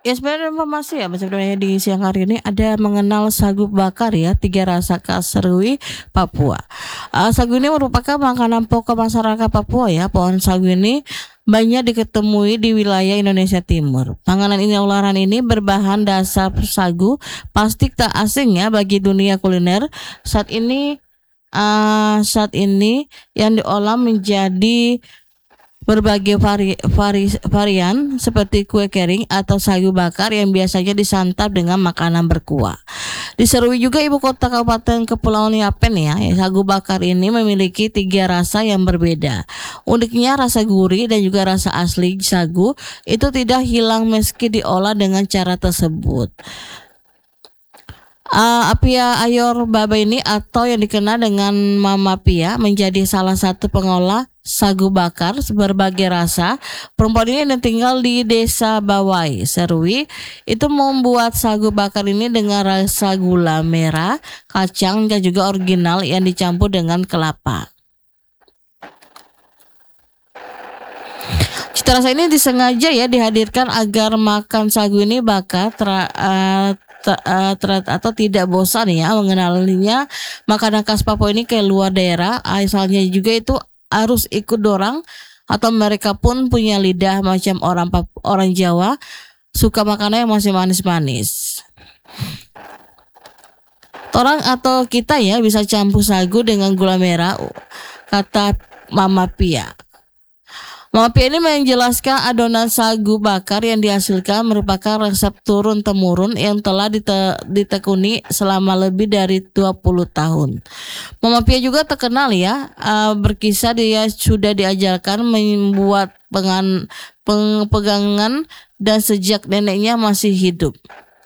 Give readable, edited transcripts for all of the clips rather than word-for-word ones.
Ya sebenarnya informasi ya sebenarnya di siang hari ini ada mengenal sagu bakar ya, tiga rasa khas Serui, Papua. Sagu ini merupakan makanan pokok masyarakat Papua ya. Pohon sagu ini banyak diketemui di wilayah Indonesia Timur. Panganan ini olahan ini berbahan dasar sagu, pasti tak asing ya bagi dunia kuliner. Saat ini yang diolah menjadi berbagai varian seperti kue kering atau sagu bakar yang biasanya disantap dengan makanan berkuah. Diserui juga ibu kota Kabupaten Kepulauan Yapen ya. Sagu bakar ini memiliki tiga rasa yang berbeda. Uniknya rasa gurih dan juga rasa asli sagu itu tidak hilang meski diolah dengan cara tersebut. Apia Ayor Baba ini atau yang dikenal dengan Mama Pia menjadi salah satu pengolah sagu bakar berbagai rasa. Perempuan ini yang tinggal di Desa Bawai, Serui, itu membuat sagu bakar ini dengan rasa gula merah, kacang dan juga original yang dicampur dengan kelapa. Cita rasa ini disengaja ya dihadirkan agar makan sagu ini bakar atau tidak bosan ya mengenalinya. Makanan khas Papua ini ke luar daerah asalnya juga itu harus ikut dorang atau mereka pun punya lidah macam orang Jawa, suka makanan yang masih manis-manis. Orang atau kita ya bisa campur sagu dengan gula merah, kata Mama Pia. Mama Pia ini menjelaskan adonan sagu bakar yang dihasilkan merupakan resep turun-temurun yang telah ditekuni selama lebih dari 20 tahun. Mama Pia juga terkenal ya, berkisah dia sudah diajarkan membuat pegangan dan sejak neneknya masih hidup.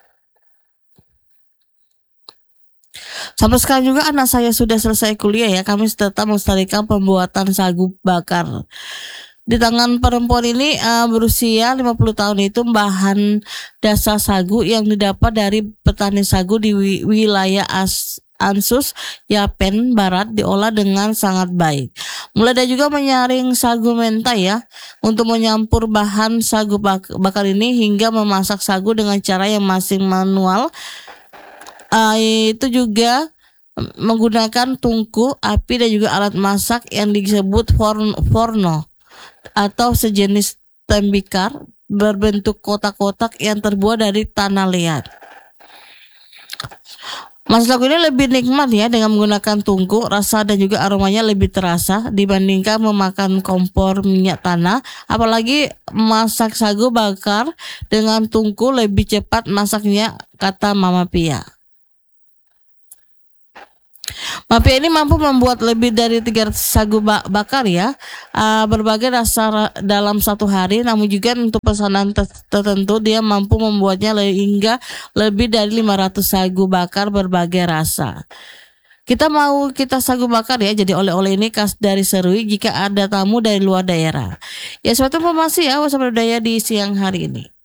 Sampai sekarang juga anak saya sudah selesai kuliah ya, kami tetap melestarikan pembuatan sagu bakar. Di tangan perempuan ini berusia 50 tahun itu bahan dasar sagu yang didapat dari petani sagu di wilayah Ansus, Yapen Barat diolah dengan sangat baik. Mulai dari juga menyaring sagu mentai ya untuk menyampur bahan sagu bakar ini hingga memasak sagu dengan cara yang masih manual. Itu juga menggunakan tungku, api dan juga alat masak yang disebut forno atau sejenis tembikar berbentuk kotak-kotak yang terbuat dari tanah liat. Masak ini lebih nikmat ya dengan menggunakan tungku, rasa dan juga aromanya lebih terasa dibandingkan memakan kompor minyak tanah. Apalagi masak sagu bakar dengan tungku lebih cepat masaknya, kata Mama Pia. Mama Pia ini mampu membuat lebih dari 300 sagu bakar ya, berbagai rasa dalam satu hari. Namun juga untuk pesanan tertentu dia mampu membuatnya hingga lebih dari 500 sagu bakar berbagai rasa. Kita sagu bakar ya, jadi oleh-oleh ini khas dari Serui jika ada tamu dari luar daerah. Ya suatu informasi ya, waspada budaya di siang hari ini.